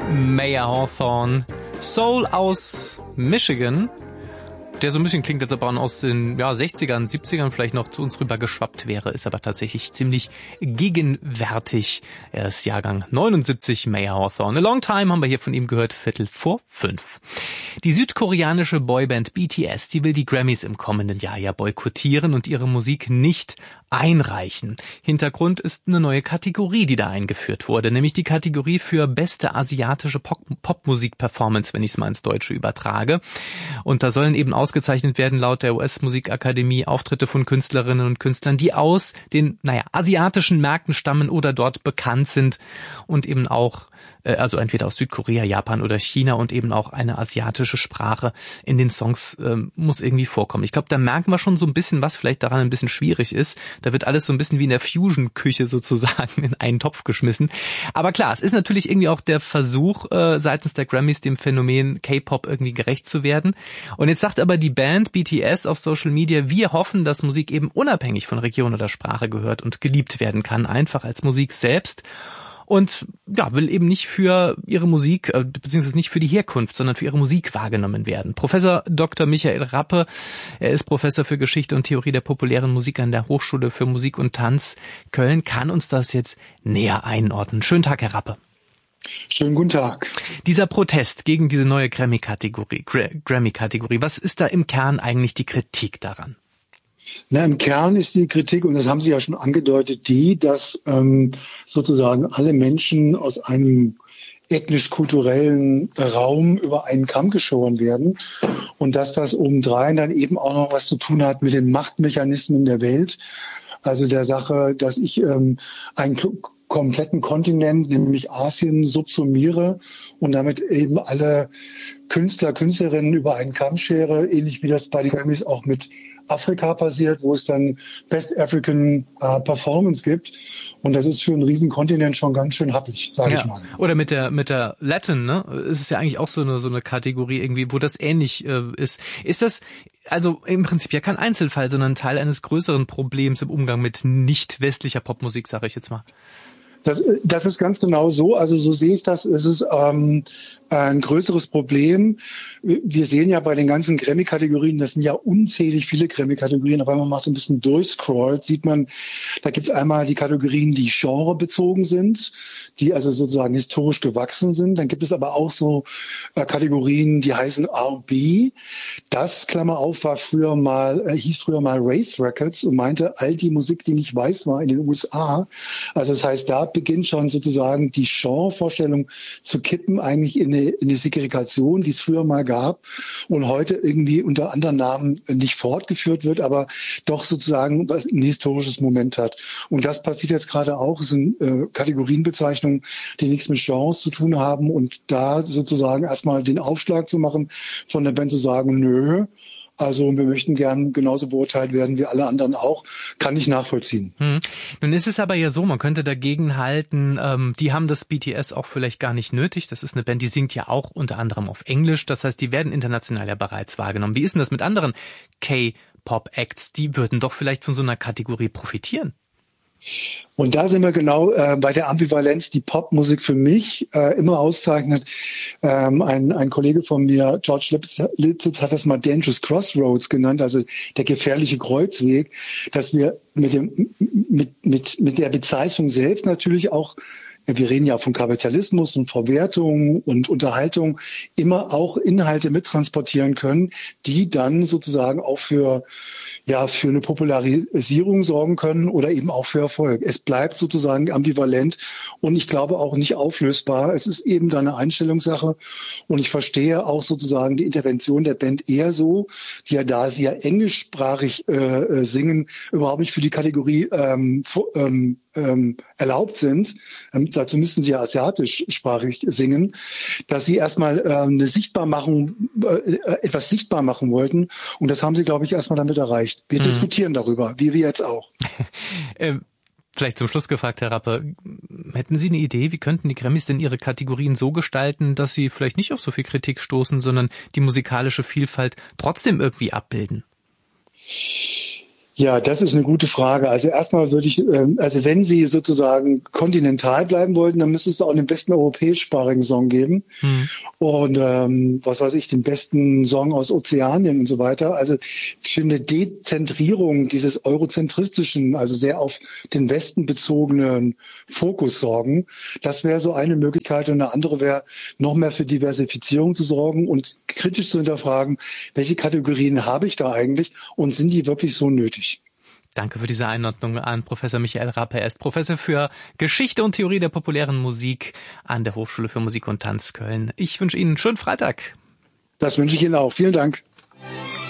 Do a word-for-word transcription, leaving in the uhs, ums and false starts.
Mayer Hawthorne, Soul aus Michigan, der so ein bisschen klingt, als ob er aus den ja, sechzigern, siebzigern vielleicht noch zu uns rüber geschwappt wäre, ist aber tatsächlich ziemlich gegenwärtig. Er ist Jahrgang neunundsiebzig, Mayer Hawthorne. A Long Time haben wir hier von ihm gehört, Viertel vor fünf. Die südkoreanische Boyband B T S, die will die Grammys im kommenden Jahr ja boykottieren und ihre Musik nicht einreichen. Hintergrund ist eine neue Kategorie, die da eingeführt wurde, nämlich die Kategorie für beste asiatische Pop- Popmusik-Performance, wenn ich es mal ins Deutsche übertrage. Und da sollen eben ausgezeichnet werden, laut der U S-Musikakademie, Auftritte von Künstlerinnen und Künstlern, die aus den, naja, asiatischen Märkten stammen oder dort bekannt sind und eben auch, äh, also entweder aus Südkorea, Japan oder China und eben auch eine asiatische Sprache in den Songs äh, muss irgendwie vorkommen. Ich glaube, da merken wir schon so ein bisschen, was vielleicht daran ein bisschen schwierig ist. Da wird alles so ein bisschen wie in der Fusion-Küche sozusagen in einen Topf geschmissen. Aber klar, es ist natürlich irgendwie auch der Versuch äh, seitens der Grammys, dem Phänomen K-Pop irgendwie gerecht zu werden. Und jetzt sagt aber die Band B T S auf Social Media, wir hoffen, dass Musik eben unabhängig von Region oder Sprache gehört und geliebt werden kann, einfach als Musik selbst. Und ja, will eben nicht für ihre Musik, äh, beziehungsweise nicht für die Herkunft, sondern für ihre Musik wahrgenommen werden. Professor Doktor Michael Rappe, er ist Professor für Geschichte und Theorie der populären Musik an der Hochschule für Musik und Tanz Köln, kann uns das jetzt näher einordnen. Schönen Tag, Herr Rappe. Schönen guten Tag. Dieser Protest gegen diese neue Grammy-Kategorie, Grammy-Kategorie, was ist da im Kern eigentlich die Kritik daran? Na, im Kern ist die Kritik, und das haben Sie ja schon angedeutet, die, dass ähm, sozusagen alle Menschen aus einem ethnisch-kulturellen Raum über einen Kamm geschoren werden und dass das obendrein dann eben auch noch was zu tun hat mit den Machtmechanismen der Welt. Also der Sache, dass ich ähm, einen kompletten Kontinent, nämlich Asien, subsumiere und damit eben alle Künstler, Künstlerinnen über einen Kamm schere, ähnlich wie das bei den Grammys auch mit Afrika passiert, wo es dann Best African äh, Performance gibt. Und das ist für einen riesen Kontinent schon ganz schön happig, sage ja. ich mal. Oder mit der mit der Latin, ne? Es ist ja eigentlich auch so eine so eine Kategorie irgendwie, wo das ähnlich äh, ist. Ist das also im Prinzip ja kein Einzelfall, sondern Teil eines größeren Problems im Umgang mit nicht westlicher Popmusik, sage ich jetzt mal? Das, das ist ganz genau so. Also so sehe ich das. Es ist ähm, ein größeres Problem. Wir sehen ja bei den ganzen Grammy-Kategorien, das sind ja unzählig viele Grammy-Kategorien, aber wenn man mal so ein bisschen durchscrollt, sieht man, da gibt es einmal die Kategorien, die genrebezogen sind, die also sozusagen historisch gewachsen sind. Dann gibt es aber auch so äh, Kategorien, die heißen R und B. Das, Klammer auf, war früher mal, äh, hieß früher mal Race Records und meinte all die Musik, die nicht weiß war in den U S A. Also das heißt, da beginnt schon sozusagen die Genrevorstellung zu kippen, eigentlich in eine, in eine Segregation, die es früher mal gab und heute irgendwie unter anderen Namen nicht fortgeführt wird, aber doch sozusagen was ein historisches Moment hat. Und das passiert jetzt gerade auch. Es sind äh, Kategorienbezeichnungen, die nichts mit Genres zu tun haben und da sozusagen erstmal den Aufschlag zu machen, von der Band zu sagen, nö, also wir möchten gern genauso beurteilt werden wie alle anderen auch, kann ich nachvollziehen. Hm. Nun ist es aber ja so, man könnte dagegen halten, ähm, die haben das B T S auch vielleicht gar nicht nötig. Das ist eine Band, die singt ja auch unter anderem auf Englisch. Das heißt, die werden international ja bereits wahrgenommen. Wie ist denn das mit anderen K-Pop-Acts? Die würden doch vielleicht von so einer Kategorie profitieren. Und da sind wir genau äh, bei der Ambivalenz, die Popmusik für mich äh, immer auszeichnet. Ähm, ein, ein Kollege von mir, George Litzitz, hat das mal Dangerous Crossroads genannt, also der gefährliche Kreuzweg, dass wir mit dem mit mit mit der Bezeichnung selbst natürlich auch, wir reden ja von Kapitalismus und Verwertung und Unterhaltung, immer auch Inhalte mittransportieren können, die dann sozusagen auch für ja für eine Popularisierung sorgen können oder eben auch für Erfolg. Es bleibt sozusagen ambivalent und ich glaube auch nicht auflösbar. Es ist eben dann eine Einstellungssache und ich verstehe auch sozusagen die Intervention der Band eher so, die ja, da sie ja englischsprachig äh, singen, überhaupt nicht für die Kategorie ähm, ähm, ähm, erlaubt sind. Ähm, dazu müssten sie ja asiatischsprachig singen, dass sie erstmal äh, eine Sichtbarmachung, äh, etwas sichtbar machen wollten und das haben sie, glaube ich, erstmal damit erreicht. Wir mhm. diskutieren darüber, wie wir jetzt auch. ähm. Vielleicht zum Schluss gefragt, Herr Rappe, hätten Sie eine Idee, wie könnten die Grammys denn ihre Kategorien so gestalten, dass sie vielleicht nicht auf so viel Kritik stoßen, sondern die musikalische Vielfalt trotzdem irgendwie abbilden? Ja, das ist eine gute Frage. Also erstmal würde ich, also wenn Sie sozusagen kontinental bleiben wollten, dann müsste es auch einen besten europäischsprachigen Song geben. Hm. Und ähm, was weiß ich, den besten Song aus Ozeanien und so weiter. Also für eine Dezentrierung dieses eurozentristischen, also sehr auf den Westen bezogenen Fokus sorgen, das wäre so eine Möglichkeit. Und eine andere wäre, noch mehr für Diversifizierung zu sorgen und kritisch zu hinterfragen, welche Kategorien habe ich da eigentlich und sind die wirklich so nötig? Danke für diese Einordnung an Professor Michael Rappe. Er ist Professor für Geschichte und Theorie der populären Musik an der Hochschule für Musik und Tanz Köln. Ich wünsche Ihnen einen schönen Freitag. Das wünsche ich Ihnen auch. Vielen Dank.